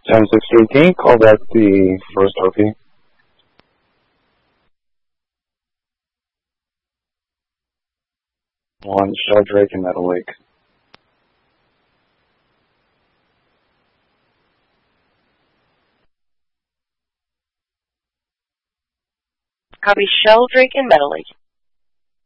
1016, can you call back the first RP? One Sheldrake and Meadow Lake. Copy Sheldrake and Meadow Lake.